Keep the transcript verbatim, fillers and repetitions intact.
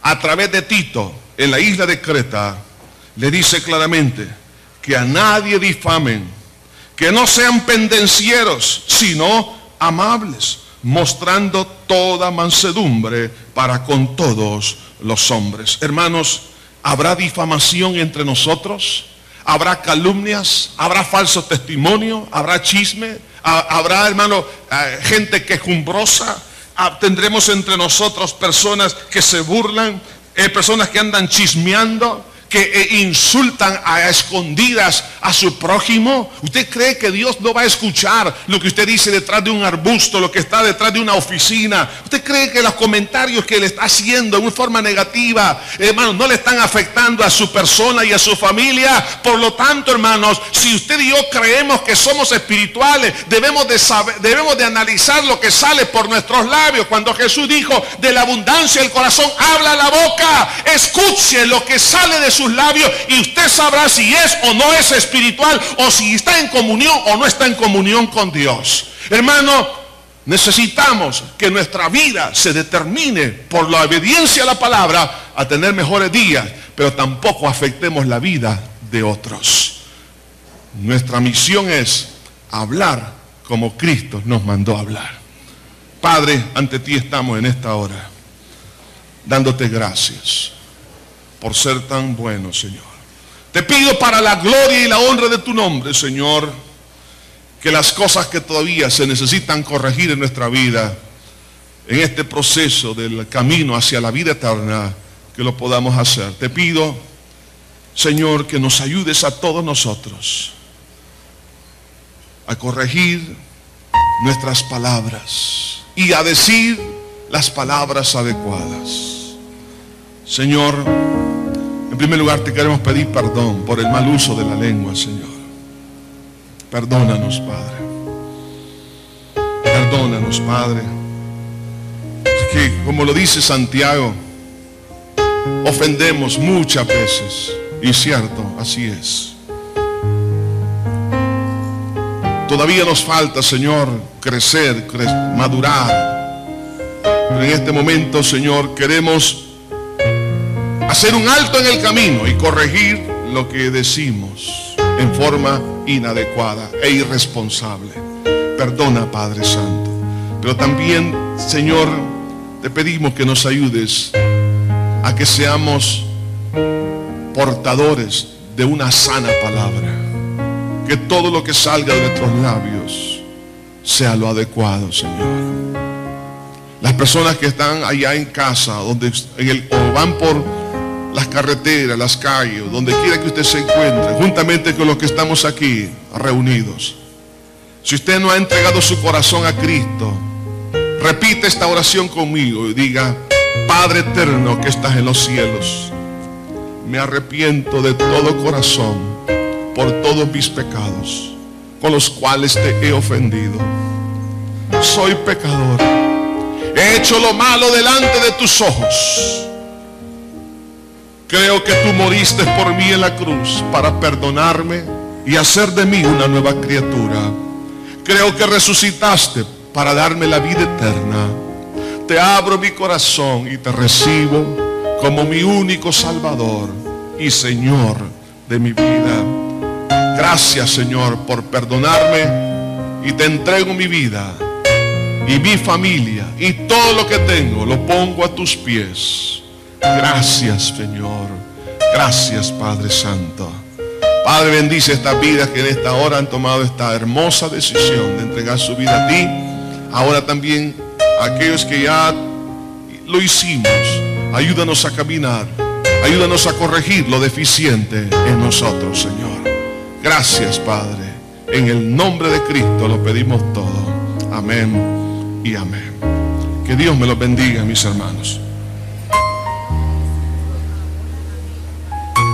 a través de Tito, en la isla de Creta, le dice claramente que a nadie difamen, que no sean pendencieros, sino amables, mostrando toda mansedumbre para con todos los hombres. Hermanos, ¿habrá difamación entre nosotros? ¿Habrá calumnias? ¿Habrá falso testimonio? ¿Habrá chisme? ¿Habrá, hermano, gente quejumbrosa? ¿Tendremos entre nosotros personas que se burlan? Eh, personas que andan chismeando, que eh, insultan a escondidas a su prójimo. ¿Usted cree que Dios no va a escuchar lo que usted dice detrás de un arbusto, lo que está detrás de una oficina? ¿Usted cree que los comentarios que le está haciendo en forma negativa, hermanos, no le están afectando a su persona y a su familia? Por lo tanto, hermanos, si usted y yo creemos que somos espirituales, debemos de saber, debemos de analizar lo que sale por nuestros labios. Cuando Jesús dijo, de la abundancia del corazón habla la boca, escuche lo que sale de sus labios y usted sabrá si es o no es espiritual, o si está en comunión o no está en comunión con Dios. Hermano, necesitamos que nuestra vida se determine por la obediencia a la palabra a tener mejores días, pero tampoco afectemos la vida de otros. Nuestra misión es hablar como Cristo nos mandó a hablar. Padre, ante ti estamos en esta hora, dándote gracias por ser tan bueno, Señor. Te pido para la gloria y la honra de tu nombre, Señor, que las cosas que todavía se necesitan corregir en nuestra vida, en este proceso del camino hacia la vida eterna, que lo podamos hacer. Te pido, Señor, que nos ayudes a todos nosotros a corregir nuestras palabras y a decir las palabras adecuadas. Señor, en primer lugar te queremos pedir perdón por el mal uso de la lengua, Señor. Perdónanos, Padre. Perdónanos, Padre. Es que, como lo dice Santiago, ofendemos muchas veces. Y cierto, así es. Todavía nos falta, Señor, crecer, cre- madurar. Pero en este momento, Señor, queremos hacer un alto en el camino y corregir lo que decimos en forma inadecuada e irresponsable. Perdona, Padre Santo. Pero también, Señor, te pedimos que nos ayudes a que seamos portadores de una sana palabra. Que todo lo que salga de nuestros labios sea lo adecuado, Señor. Las personas que están allá en casa, donde en el, o van por las carreteras, las calles, donde quiera que usted se encuentre, juntamente con los que estamos aquí reunidos. Si usted no ha entregado su corazón a Cristo, repite esta oración conmigo y diga: Padre eterno que estás en los cielos, me arrepiento de todo corazón por todos mis pecados con los cuales te he ofendido. Soy pecador, he hecho lo malo delante de tus ojos. Creo que tú moriste por mí en la cruz para perdonarme y hacer de mí una nueva criatura. Creo que resucitaste para darme la vida eterna. Te abro mi corazón y te recibo como mi único Salvador y Señor de mi vida. Gracias, Señor, por perdonarme, y te entrego mi vida y mi familia y todo lo que tengo, lo pongo a tus pies. Gracias, Señor. Gracias, Padre Santo. Padre, bendice estas vidas que en esta hora han tomado esta hermosa decisión de entregar su vida a ti. Ahora también aquellos que ya lo hicimos, ayúdanos a caminar, ayúdanos a corregir lo deficiente en nosotros, Señor. Gracias, Padre. En el nombre de Cristo lo pedimos todo. Amén y amén. Que Dios me los bendiga, mis hermanos.